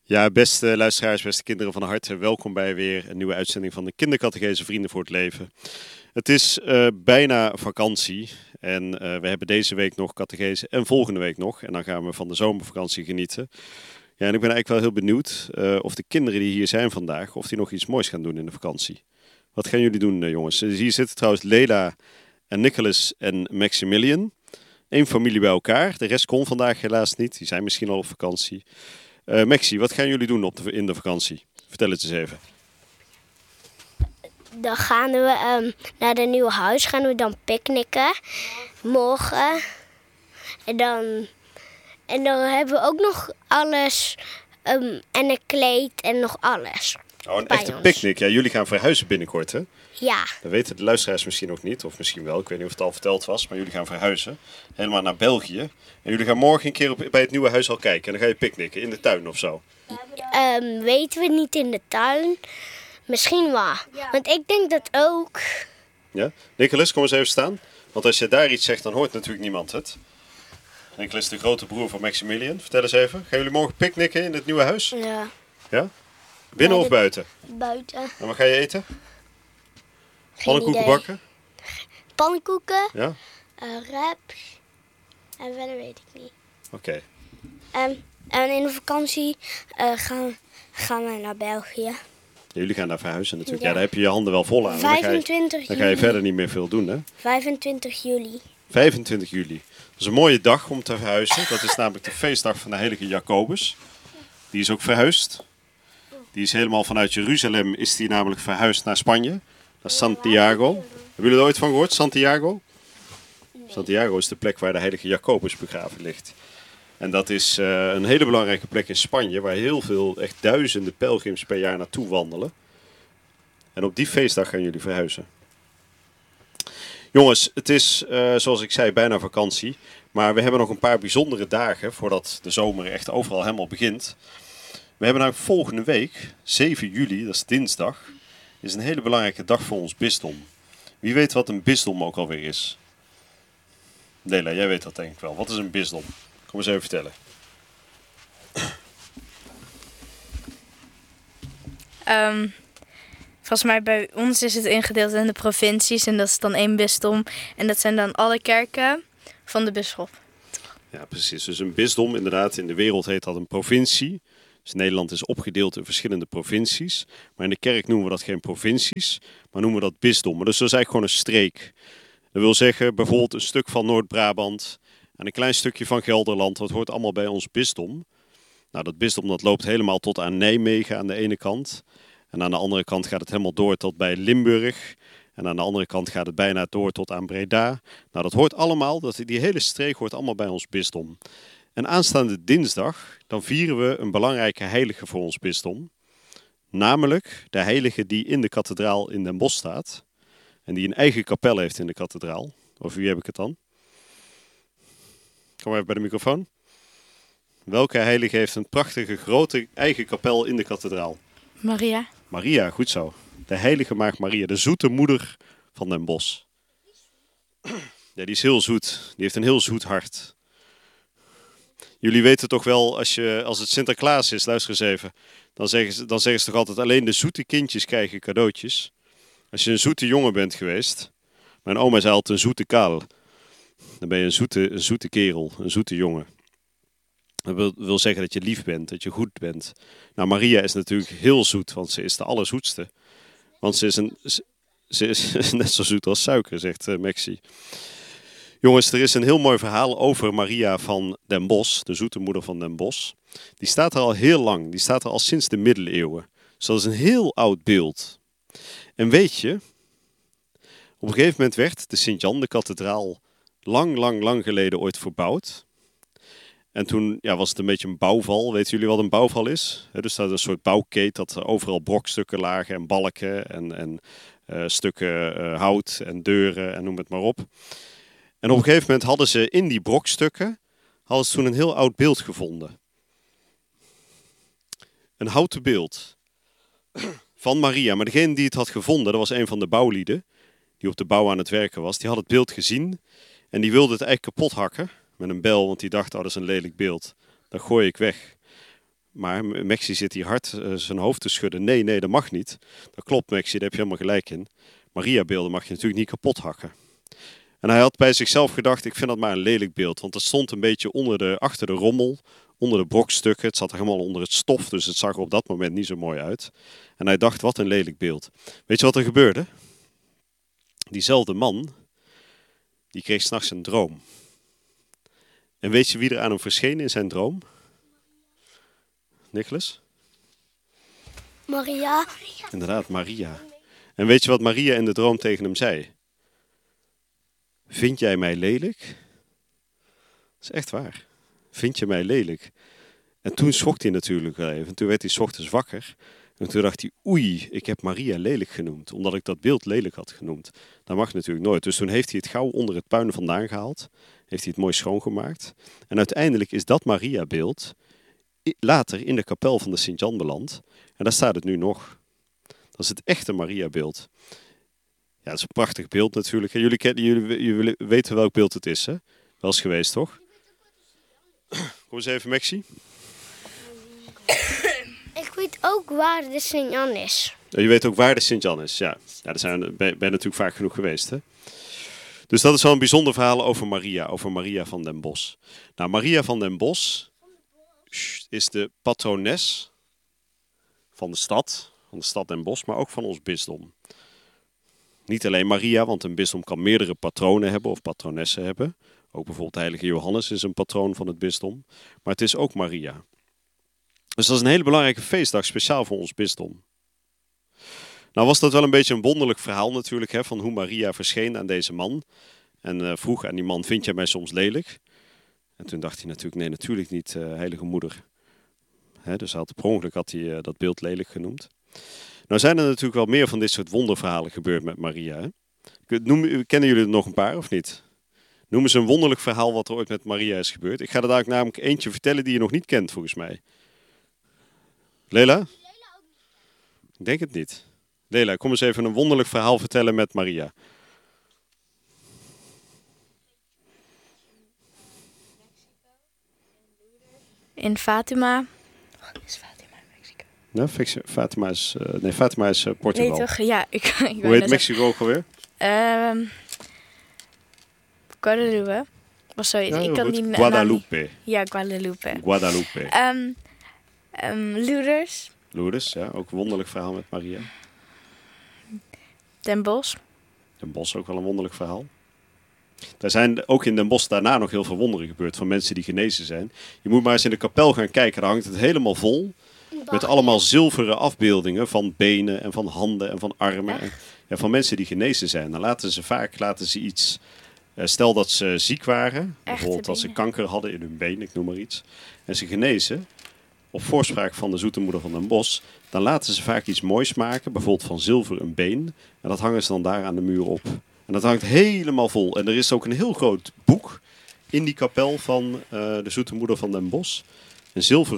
Ja, beste luisteraars, beste kinderen van harte, welkom bij weer een nieuwe uitzending van de Kindercatechese Vrienden voor het Leven. Het is bijna vakantie en we hebben deze week nog catechese en volgende week nog. En dan gaan we van de zomervakantie genieten. Ja, en ik ben eigenlijk wel heel benieuwd of de kinderen die hier zijn vandaag, of die nog iets moois gaan doen in de vakantie. Wat gaan jullie doen, jongens? Hier zitten trouwens Lela en Nicholas en Maximilian. Eén familie bij elkaar, de rest kon vandaag helaas niet. Die zijn misschien al op vakantie. Maxi, wat gaan jullie doen in de vakantie? Vertel het eens even. Dan gaan we naar het nieuwe huis, gaan we dan picknicken. Morgen. En dan hebben we ook nog alles. En een kleed en nog alles. Oh, een echte picknick. Ja, jullie gaan verhuizen binnenkort, hè? Ja. Dat weten de luisteraars misschien nog niet, of misschien wel. Ik weet niet of het al verteld was, maar jullie gaan verhuizen. Helemaal naar België. En jullie gaan morgen een keer bij het nieuwe huis al kijken. En dan ga je picknicken in de tuin of zo. Weten we niet in de tuin. Misschien wel. Ja. Want ik denk dat ook. Ja? Nicholas, kom eens even staan. Want als je daar iets zegt, dan hoort natuurlijk niemand het. Nicholas is de grote broer van Maximilian. Vertel eens even. Gaan jullie morgen picknicken in het nieuwe huis? Ja. Ja? Binnen of buiten? Buiten. En wat ga je eten? Pannenkoeken bakken? Pannenkoeken. Ja? Raps. En verder weet ik niet. Oké. En in de vakantie gaan we naar België. Ja, jullie gaan daar verhuizen natuurlijk. Ja, Ja. daar heb je je handen wel vol aan. 25 juli. Dan ga je verder niet meer veel doen, hè? 25 juli. 25 juli. Dat is een mooie dag om te verhuizen. Dat is namelijk de feestdag van de heilige Jacobus. Die is ook verhuisd. Die is helemaal vanuit Jeruzalem is die namelijk verhuisd naar Spanje. Naar Santiago. Hebben jullie er ooit van gehoord? Santiago? Nee. Santiago is de plek waar de heilige Jacobus begraven ligt. En dat is een hele belangrijke plek in Spanje, waar heel veel, echt duizenden pelgrims per jaar naartoe wandelen. En op die feestdag gaan jullie verhuizen. Jongens, het is, zoals ik zei, bijna vakantie. Maar we hebben nog een paar bijzondere dagen voordat de zomer echt overal helemaal begint. We hebben namelijk volgende week, 7 juli, dat is dinsdag, is een hele belangrijke dag voor ons bisdom. Wie weet wat een bisdom ook alweer is? Lela, jij weet dat denk ik wel. Wat is een bisdom? Kom eens even vertellen. Volgens mij bij ons is het ingedeeld in de provincies en dat is dan 1 bisdom. En dat zijn dan alle kerken van de bisschop. Ja, precies. Dus een bisdom, inderdaad, in de wereld heet dat een provincie. Dus Nederland is opgedeeld in verschillende provincies. Maar in de kerk noemen we dat geen provincies, maar noemen we dat bisdommen. Dus dat is eigenlijk gewoon een streek. Dat wil zeggen, bijvoorbeeld een stuk van Noord-Brabant en een klein stukje van Gelderland, dat hoort allemaal bij ons bisdom. Nou, dat bisdom dat loopt helemaal tot aan Nijmegen aan de ene kant. En aan de andere kant gaat het helemaal door tot bij Limburg. En aan de andere kant gaat het bijna door tot aan Breda. Nou, dat hoort allemaal, die hele streek hoort allemaal bij ons bisdom. En aanstaande dinsdag, dan vieren we een belangrijke heilige voor ons bisdom. Namelijk de heilige die in de kathedraal in Den Bosch staat. En die een eigen kapel heeft in de kathedraal. Over wie heb ik het dan? Kom even bij de microfoon. Welke heilige heeft een prachtige grote eigen kapel in de kathedraal? Maria. Maria, goed zo. De heilige maagd Maria, de zoete moeder van Den Bosch. Ja, die is heel zoet. Die heeft een heel zoet hart. Jullie weten toch wel, als het Sinterklaas is, luister eens even. Dan zeggen ze toch altijd, alleen de zoete kindjes krijgen cadeautjes. Als je een zoete jongen bent geweest. Mijn oma zei altijd een zoete kaal. Dan ben je een zoete kerel, een zoete jongen. Dat wil zeggen dat je lief bent, dat je goed bent. Nou, Maria is natuurlijk heel zoet, want ze is de allerzoetste. Want ze is net zo zoet als suiker, zegt Maxi. Jongens, er is een heel mooi verhaal over Maria van Den Bosch, de zoete moeder van Den Bosch. Die staat er al heel lang, die staat er al sinds de middeleeuwen. Dus dat is een heel oud beeld. En weet je, op een gegeven moment werd de Sint-Jan, de kathedraal, lang geleden ooit verbouwd. En toen was het een beetje een bouwval. Weten jullie wat een bouwval is? Dus dat is een soort bouwkeet dat overal brokstukken lagen en balken en stukken hout en deuren en noem het maar op. En op een gegeven moment hadden ze in die brokstukken toen een heel oud beeld gevonden. Een houten beeld van Maria. Maar degene die het had gevonden, dat was een van de bouwlieden die op de bouw aan het werken was. Die had het beeld gezien en die wilde het eigenlijk kapot hakken met een bijl, want die dacht, dat is een lelijk beeld. Dat gooi ik weg. Maar Maxi zit hier hard zijn hoofd te schudden. Nee, dat mag niet. Dat klopt, Maxi, daar heb je helemaal gelijk in. Maria-beelden mag je natuurlijk niet kapot hakken. En hij had bij zichzelf gedacht, ik vind dat maar een lelijk beeld. Want het stond een beetje achter de rommel, onder de brokstukken. Het zat er helemaal onder het stof, dus het zag er op dat moment niet zo mooi uit. En hij dacht, wat een lelijk beeld. Weet je wat er gebeurde? Diezelfde man, die kreeg 's nachts een droom. En weet je wie er aan hem verscheen in zijn droom? Nicholas? Maria. Inderdaad, Maria. En weet je wat Maria in de droom tegen hem zei? Vind jij mij lelijk? Dat is echt waar. Vind je mij lelijk? En toen schrok hij natuurlijk wel even. Toen werd hij 's ochtends wakker. En toen dacht hij, oei, ik heb Maria lelijk genoemd. Omdat ik dat beeld lelijk had genoemd. Dat mag natuurlijk nooit. Dus toen heeft hij het gauw onder het puin vandaan gehaald. Heeft hij het mooi schoongemaakt. En uiteindelijk is dat Maria-beeld later in de kapel van de Sint-Jan beland. En daar staat het nu nog. Dat is het echte Maria-beeld. Ja, dat is een prachtig beeld natuurlijk. Jullie weten welk beeld het is, hè? Wel eens geweest, toch? Kom eens even, Maxi. Ik weet ook waar de Sint-Jan is. Je weet ook waar de Sint-Jan is, ja. Ja, daar ben je natuurlijk vaak genoeg geweest, hè? Dus dat is wel een bijzonder verhaal over Maria van den Bosch. Nou, Maria van den Bosch is de patrones van de stad Den Bosch, maar ook van ons bisdom. Niet alleen Maria, want een bisdom kan meerdere patronen hebben of patronessen hebben. Ook bijvoorbeeld heilige Johannes is een patroon van het bisdom. Maar het is ook Maria. Dus dat is een hele belangrijke feestdag, speciaal voor ons bisdom. Nou was dat wel een beetje een wonderlijk verhaal natuurlijk, hè, van hoe Maria verscheen aan deze man. En vroeg aan die man, vind jij mij soms lelijk? En toen dacht hij natuurlijk, nee, natuurlijk niet, heilige moeder. Hè, dus per ongeluk had hij dat beeld lelijk genoemd. Nou zijn er natuurlijk wel meer van dit soort wonderverhalen gebeurd met Maria. Hè? Kennen jullie er nog een paar of niet? Noem eens een wonderlijk verhaal wat er ooit met Maria is gebeurd. Ik ga er dadelijk namelijk eentje vertellen die je nog niet kent volgens mij. Lela? Ik denk het niet. Lela, kom eens even een wonderlijk verhaal vertellen met Maria. In Fatima. Is Fatima in Mexico? Nou, Fatima is Portugal. Nee toch? Ja, Hoe heet Mexico ook alweer? Guadalupe. Was zoiets. Ja, ik kan goed. die Guadalupe. Ja, Guadalupe. Guadalupe. Lourdes. Lourdes, ja, ook een wonderlijk verhaal met Maria. Den Bosch. Den Bosch, ook wel een wonderlijk verhaal. Er zijn ook in Den Bosch daarna nog heel veel wonderen gebeurd van mensen die genezen zijn. Je moet maar eens in de kapel gaan kijken, daar hangt het helemaal vol. Met allemaal zilveren afbeeldingen van benen en van handen en van armen. En van mensen die genezen zijn. Dan laten ze iets. Stel dat ze ziek waren. Bijvoorbeeld dat ze kanker hadden in hun been, ik noem maar iets. En ze genezen. Op voorspraak van de zoete moeder van Den Bosch. Dan laten ze vaak iets moois maken. Bijvoorbeeld van zilver een been. En dat hangen ze dan daar aan de muur op. En dat hangt helemaal vol. En er is ook een heel groot boek in die kapel van de zoete moeder van Den Bosch. Een zilveren